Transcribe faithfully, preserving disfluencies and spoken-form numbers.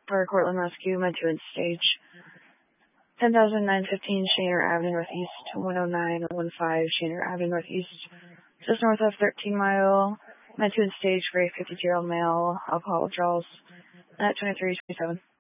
for Cortland Rescue, med two in stage. ten thousand nine hundred fifteen Shaner Avenue Northeast, one oh nine one five Shaner Avenue Northeast, just north of thirteen mile, med two in stage for a fifty-two-year-old male, alcohol withdrawals, at twenty-three twenty-seven.